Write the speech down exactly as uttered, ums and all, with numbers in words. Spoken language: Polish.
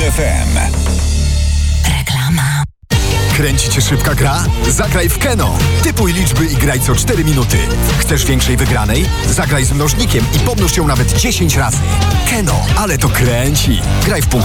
F M. Reklama. Kręci cię szybka gra? Zagraj w Keno. Typuj liczby i graj co cztery minuty. Chcesz większej wygranej? Zagraj z mnożnikiem i pomnóż ją nawet dziesięć razy. Keno, ale to kręci. Graj w punkcie